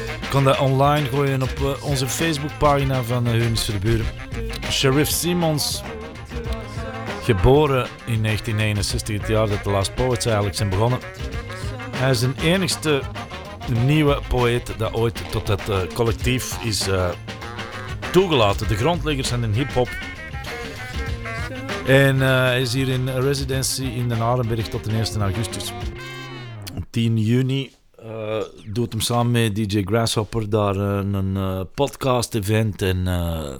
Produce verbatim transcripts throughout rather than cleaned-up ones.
Ik kan dat online gooien op uh, onze Facebookpagina van uh, Hunis voor de Buren. Sherif Simons, geboren in negentien negenenzestig, het jaar dat de Last Poets eigenlijk zijn begonnen. Hij is de enigste nieuwe poëet dat ooit tot het uh, collectief is uh, toegelaten. De grondleggers zijn in hip-hop. En uh, hij is hier in residency in Den Arenberg tot de eerste augustus. Op tien juni uh, doet hem samen met D J Grasshopper daar uh, een uh, podcast-event. En uh,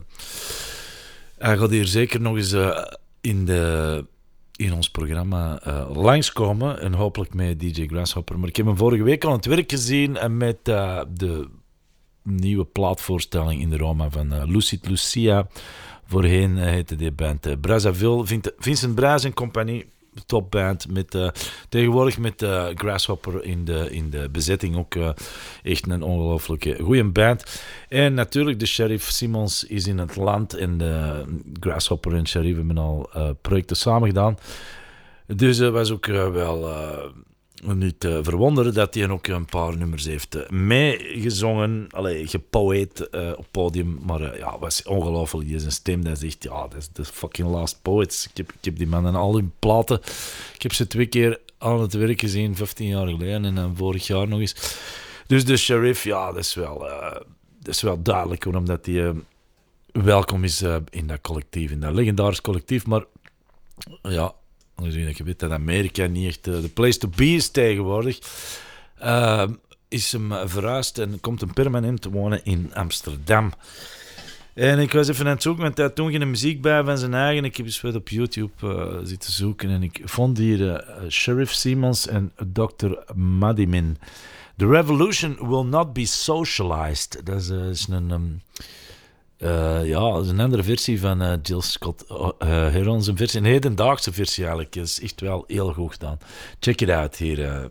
hij gaat hier zeker nog eens uh, in, de, in ons programma uh, langskomen. En hopelijk met D J Grasshopper. Maar ik heb hem vorige week aan het werk gezien en met uh, de nieuwe plaatvoorstelling in de Roma van uh, Lucid Lucia. Voorheen uh, heette die band uh, Brazzaville. Vincent Braz en compagnie, topband. Met, uh, tegenwoordig met uh, Grasshopper in de, in de bezetting ook uh, echt een ongelooflijke goede band. En natuurlijk de Sherif Simons is in het land. En de Grasshopper en Sherif hebben al uh, projecten samen gedaan. Dus het uh, was ook uh, wel... Uh, niet te verwonderen dat hij ook een paar nummers heeft uh, meegezongen, allee, gepoëet uh, op podium, maar uh, ja, was ongelooflijk. Die is een stem dat zegt, ja, dat is de fucking Last Poets. Ik heb, ik heb die mannen al hun platen, ik heb ze twee keer aan het werk gezien, vijftien jaar geleden en dan vorig jaar nog eens. Dus de Sherif, ja, dat is wel, uh, dat is wel duidelijk, omdat hij uh, welkom is uh, in dat collectief, in dat legendarisch collectief, maar ja, aangezien dat je weet dat Amerika niet echt de uh, place to be is tegenwoordig, uh, is hem verhuisd en komt hem permanent te wonen in Amsterdam. En ik was even aan het zoeken, want hij had toen geen muziek bij van zijn eigen. Ik heb eens wat op YouTube uh, zitten zoeken en ik vond hier uh, Sherif Simons en dokter Madimin. The revolution will not be socialized. Dat is, uh, is een... Um, Uh, ja, dat is een andere versie van uh, Jill Scott uh, Heron. Een versie, een hedendaagse versie eigenlijk. Dat is echt wel heel goed gedaan. Check it out hier. Uh.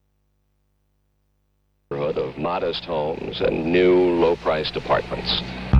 Of modest homes and new low-priced apartments.